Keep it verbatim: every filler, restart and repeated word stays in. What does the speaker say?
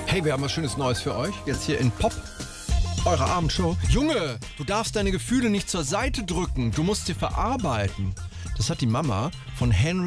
Hey, wir haben was Schönes Neues für euch. Jetzt hier in Pop, eure Abendshow. Junge, du darfst deine Gefühle nicht zur Seite drücken. Du musst sie verarbeiten. Das hat die Mama von Henry